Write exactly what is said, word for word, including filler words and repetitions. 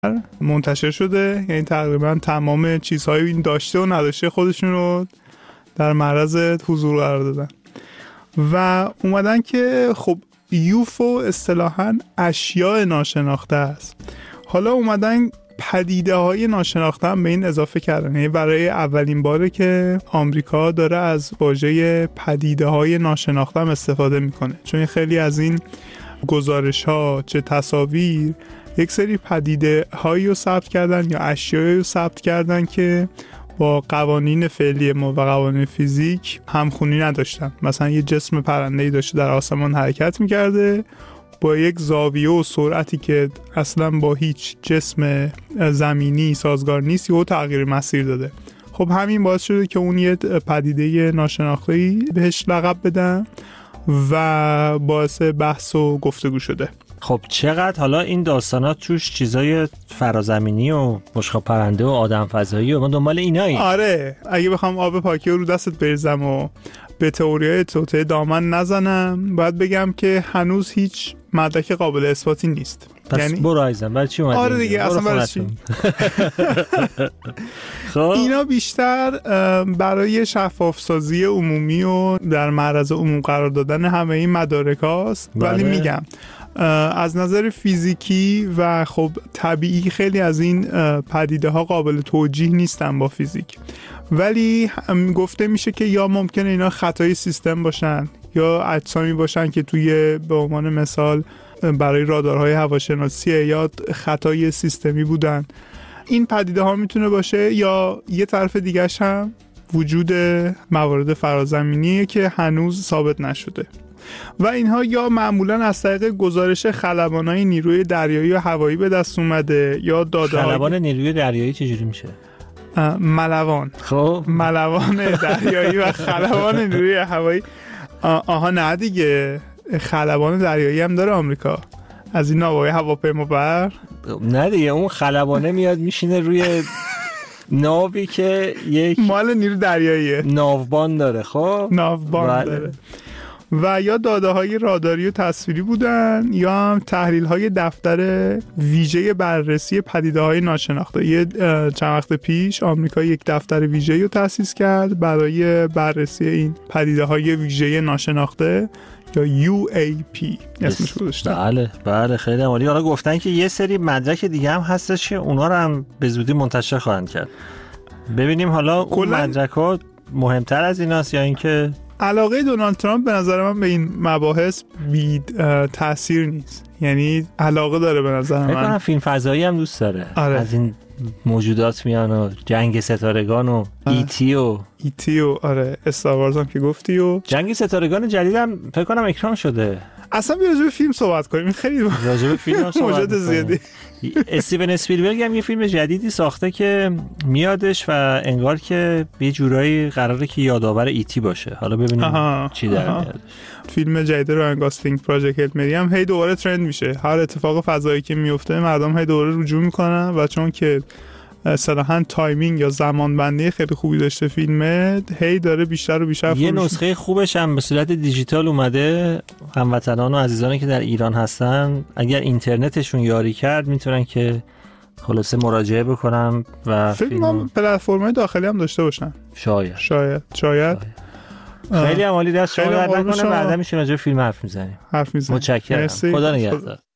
منتشر شده، یعنی تقریبا تمام چیزهای این داشته و نداشته خودشون رو در معرض حضور قرار دادن و اومدن که خب یوفو اصطلاحاً اشیاء ناشناخته است. حالا اومدن پدیده های ناشناخته هم به این اضافه کردن، یعنی برای اولین باره که آمریکا داره از واژه پدیده های ناشناخته هم استفاده میکنه، چون خیلی از این گزارش ها چه تصاویر یک سری پدیده هایی رو ثبت کردن یا اشیایی رو ثبت کردن که با قوانین فعلی ما و قوانین فیزیک همخونی نداشتن. مثلا یه جسم پرنده‌ای داشته در آسمان حرکت میکرده با یک زاویه و سرعتی که اصلا با هیچ جسم زمینی سازگار نیست، یهو تغییر مسیر داده. خب همین باعث شده که اون یه پدیده ناشناخته‌ای بهش لقب بدن و باعث بحث و گفتگو شده. خب چقدر حالا این داستانات توش چیزای فرازمینی و مشخاب پرنده و آدم فضایی و ما دنبال اینایی؟ آره، اگه بخوام آب پاکی رو دستت بریزم و به تئوریای توطئه دامن نزنم، باید بگم که هنوز هیچ مدرک قابل اثباتی نیست. پس یعنی برو عزیزم برای چی اومدی؟ آره دیگه، اصلا برای چی؟ خب اینا بیشتر برای شفاف سازی عمومی و در معرض عموم قرار دادن همه این مدارک هاست. ولی میگم از نظر فیزیکی و خب طبیعی خیلی از این پدیده ها قابل توجیه نیستن با فیزیک، ولی گفته میشه که یا ممکنه اینا خطای سیستم باشن یا اجسامی باشن که توی به عنوان مثال برای رادارهای هواشناسی یا خطای سیستمی بودن. این پدیده ها میتونه باشه، یا یه طرف دیگه‌ش هم وجود موارد فرازمینیه که هنوز ثابت نشده و اینها یا معمولا از طریق گزارش خلبانای نیروی دریایی و هوایی به دست اومده یا داده‌های خلبان نیروی دریایی چجوری میشه؟ ملوان. خب ملوان دریایی و خلبان نیروی هوایی. آها نه دیگه، خلبان دریایی هم داره آمریکا، از این ناوهای هواپیما بر. نه دیگه، اون خلبانه میاد میشینه روی ناوی که یک مال نیرو دریاییه، ناوبان داره. خب ناوبان داره. و یا داده های راداری و تصویری بودن یا هم تحلیل های دفتر ویژه بررسی پدیده های ناشناخته. یه چند وقت پیش آمریکا یک دفتر ویژه رو تأسیس کرد برای بررسی این پدیده های ویژه ناشناخته یا یو ای پی اسمش گذاشتن. بله بله خیلی عالی. حالا گفتن که یه سری مدرک دیگه هم هستش که اونا رو هم به زودی منتشر خواهند کرد. ببینیم حالا اون مدرک‌ها مهمتر از ایناست یا اینکه علاقه دونالد ترامپ به نظر من به این مباحث بی تأثیر نیست، یعنی علاقه داره به نظر من. من فیلم فضایی هم دوست داره. آره. از این موجودات میان و جنگ ستارگان و ایتی و ایتی و آره استار وارز هم که گفتی و جنگ ستارگان جدیدم فکر کنم اکران شده. اصلا بیا راجع به فیلم صحبت کنیم، خیلی راجع به فیلم موجود زیادی. استیون اسپیلبرگ هم یه فیلم جدیدی ساخته که میادش و انگار که یه جورایی قراره که یادآور ایتی باشه. حالا ببینیم آها، چی در میاد. فیلم جدید راین گاسلینگ پراجکت هیل مری هم هی دوباره ترند میشه. هر اتفاق فضایی که میفته مردم هی دوباره رجوع میکنن و چون که اصطلاحاً تایمینگ یا زمان بندی خیلی خوبی داشته فیلمه، هی داره بیشتر و بیشتر یه نسخه خوبش هم به صورت دیجیتال اومده. هموطنان و عزیزانی که در ایران هستن اگر اینترنتشون یاری کرد میتونن که خلاصه مراجعه بکنم و فیلم هم پلتفرم‌های داخلی هم داشته باشن. شاید شاید شاید خیلی عالی. دست شما درد نکنه. بعدا میشیم راجع به فیلم حرف میزنیم. حرف میزنیم. متشکرم. خدا نگهدار.